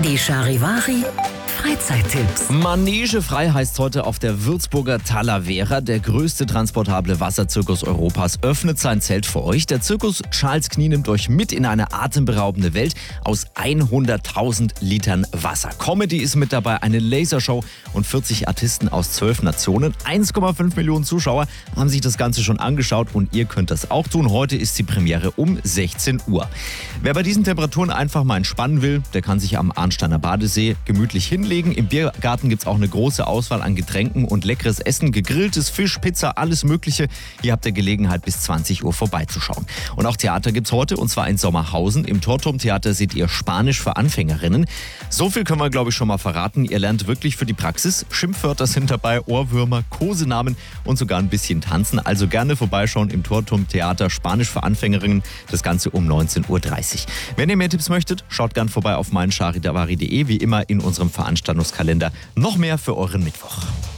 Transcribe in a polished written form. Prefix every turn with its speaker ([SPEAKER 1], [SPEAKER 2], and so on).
[SPEAKER 1] Die Charivari Freizeittipps.
[SPEAKER 2] Manegefrei heißt heute auf der Würzburger Talavera. Der größte transportable Wasserzirkus Europas öffnet sein Zelt für euch. Der Zirkus Charles Knie nimmt euch mit in eine atemberaubende Welt aus 100.000 Litern Wasser. Comedy ist mit dabei, eine Lasershow und 40 Artisten aus 12 Nationen. 1,5 Millionen Zuschauer haben sich das Ganze schon angeschaut und ihr könnt das auch tun. Heute ist die Premiere um 16 Uhr. Wer bei diesen Temperaturen einfach mal entspannen will, der kann sich am Arnsteiner Badesee gemütlich hinlegen. Im Biergarten gibt es auch eine große Auswahl an Getränken und leckeres Essen, gegrilltes Fisch, Pizza, alles Mögliche. Hier habt ihr Gelegenheit, bis 20 Uhr vorbeizuschauen. Und auch Theater gibt es heute, und zwar in Sommerhausen. Im Torturmtheater seht ihr Spanisch für Anfängerinnen. So viel können wir, glaube ich, schon mal verraten. Ihr lernt wirklich für die Praxis. Schimpfwörter sind dabei, Ohrwürmer, Kosenamen und sogar ein bisschen tanzen. Also gerne vorbeischauen im Torturmtheater Spanisch für Anfängerinnen. Das Ganze um 19.30 Uhr. Wenn ihr mehr Tipps möchtet, schaut gern vorbei auf meincharivari.de. Wie immer in unserem Veranstaltungskalender noch mehr für euren Mittwoch.